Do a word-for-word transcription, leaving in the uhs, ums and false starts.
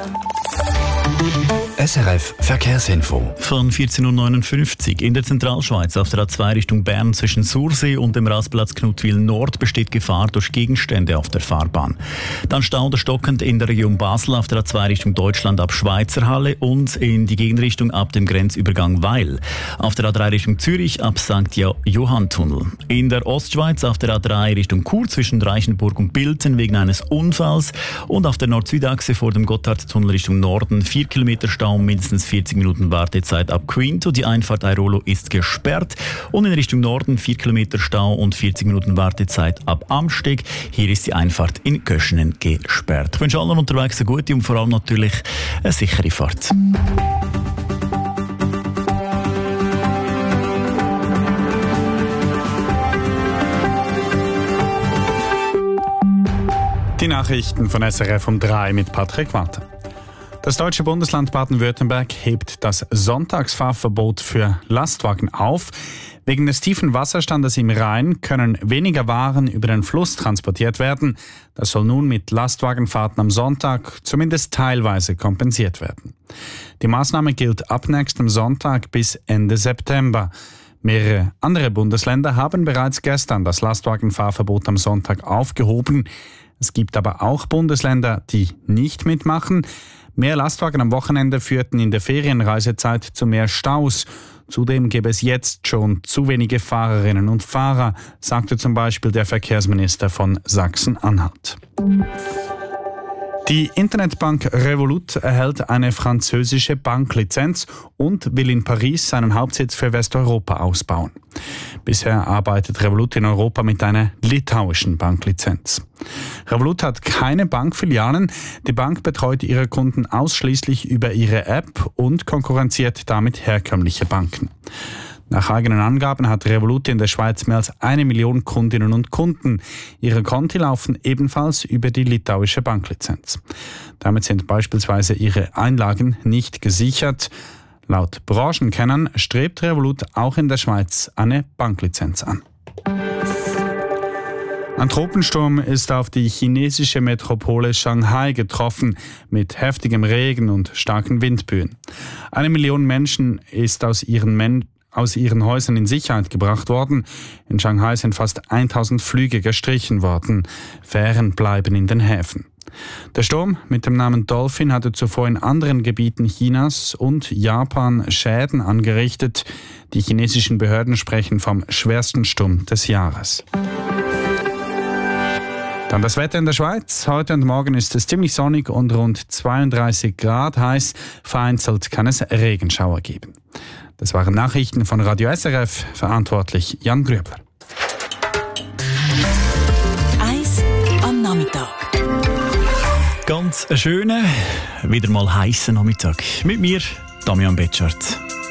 S R F Verkehrsinfo. Von vierzehn Uhr neunundfünfzig in der Zentralschweiz auf der A zwei Richtung Bern zwischen Sursee und dem Rastplatz Knutwil Nord besteht Gefahr durch Gegenstände auf der Fahrbahn. Dann Stau oder stockend in der Region Basel auf der A zwei Richtung Deutschland ab Schweizerhalle und in die Gegenrichtung ab dem Grenzübergang Weil. Auf der A drei Richtung Zürich ab Sankt Johann-Tunnel. In der Ostschweiz auf der A drei Richtung Chur zwischen Reichenburg und Bilten wegen eines Unfalls und auf der Nord-Süd-Achse vor dem Gotthardtunnel Richtung Norden vier Kilometer Stau, mindestens vierzig Minuten Wartezeit ab Quinto. Die Einfahrt Airolo ist gesperrt und in Richtung Norden vier Kilometer Stau und vierzig Minuten Wartezeit ab Amsteg. Hier ist die Einfahrt in Köschenen gesperrt. Ich wünsche allen unterwegs eine gute und vor allem natürlich eine sichere Fahrt. Die Nachrichten von S R F um drei mit Patrick Walter. Das deutsche Bundesland Baden-Württemberg hebt das Sonntagsfahrverbot für Lastwagen auf. Wegen des tiefen Wasserstandes im Rhein können weniger Waren über den Fluss transportiert werden. Das soll nun mit Lastwagenfahrten am Sonntag zumindest teilweise kompensiert werden. Die Maßnahme gilt ab nächstem Sonntag bis Ende September. Mehrere andere Bundesländer haben bereits gestern das Lastwagenfahrverbot am Sonntag aufgehoben. Es gibt aber auch Bundesländer, die nicht mitmachen. Mehr Lastwagen am Wochenende führten in der Ferienreisezeit zu mehr Staus. Zudem gäbe es jetzt schon zu wenige Fahrerinnen und Fahrer, sagte zum Beispiel der Verkehrsminister von Sachsen-Anhalt. Die Internetbank Revolut erhält eine französische Banklizenz und will in Paris seinen Hauptsitz für Westeuropa ausbauen. Bisher arbeitet Revolut in Europa mit einer litauischen Banklizenz. Revolut hat keine Bankfilialen. Die Bank betreut ihre Kunden ausschließlich über ihre App und konkurrenziert damit herkömmliche Banken. Nach eigenen Angaben hat Revolut in der Schweiz mehr als eine Million Kundinnen und Kunden. Ihre Konti laufen ebenfalls über die litauische Banklizenz. Damit sind beispielsweise ihre Einlagen nicht gesichert. Laut Branchenkennern strebt Revolut auch in der Schweiz eine Banklizenz an. Ein Tropensturm ist auf die chinesische Metropole Shanghai getroffen, mit heftigem Regen und starken Windböen. Eine Million Menschen ist aus ihren Men- aus ihren Häusern in Sicherheit gebracht worden. In Shanghai sind fast tausend Flüge gestrichen worden. Fähren bleiben in den Häfen. Der Sturm mit dem Namen Dolphin hatte zuvor in anderen Gebieten Chinas und Japan Schäden angerichtet. Die chinesischen Behörden sprechen vom schwersten Sturm des Jahres. Dann das Wetter in der Schweiz. Heute und morgen ist es ziemlich sonnig und rund zweiunddreißig Grad heiß. Vereinzelt kann es Regenschauer geben. Das waren Nachrichten von Radio S R F, verantwortlich Jan Grübler. Eis am Nachmittag. Ganz einen schönen, wieder mal heißen Nachmittag. Mit mir, Damian Betschart.